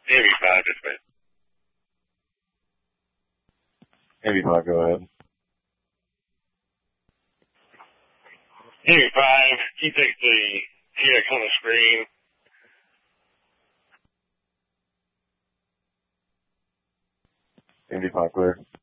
Navy 5, dispatch. Navy 5, go ahead. Navy 5, you take the TX on the screen. Navy 5, clear.